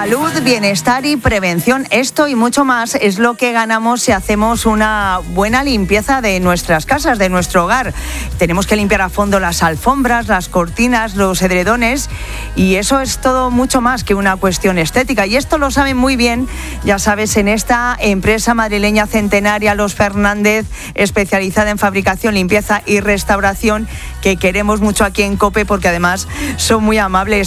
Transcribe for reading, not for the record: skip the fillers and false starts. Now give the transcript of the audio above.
Salud, bienestar y prevención. Esto y mucho más es lo que ganamos si hacemos una buena limpieza de nuestras casas, de nuestro hogar. Tenemos que limpiar a fondo las alfombras, las cortinas, los edredones, y eso es todo mucho más que una cuestión estética. Y esto lo saben muy bien, ya sabes, en esta empresa madrileña centenaria, Los Fernández, especializada en fabricación, limpieza y restauración, que queremos mucho aquí en COPE porque además son muy amables.